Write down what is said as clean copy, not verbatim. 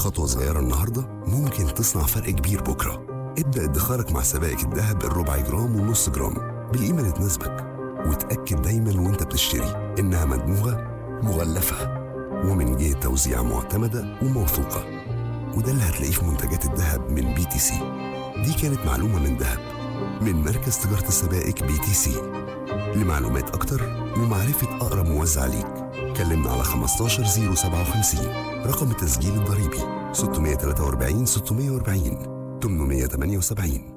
خطوة صغيرة النهاردة ممكن تصنع فرق كبير بكرة. ابدأ ادخارك مع سبائك الذهب الربع جرام والنص جرام بالقيمة اللي تناسبك، وتأكد دايما وانت بتشتري إنها مدموجة مغلفة ومن جهة توزيع معتمدة وموثوقة، وده اللي هتلاقيه في منتجات الذهب من BTC. دي كانت معلومة من ذهب من مركز تجارة السبائك BTC. لمعلومات أكتر ومعرفة أقرب موزع ليك كلمنا على 15057. رقم التسجيل الضريبي 643 640 878.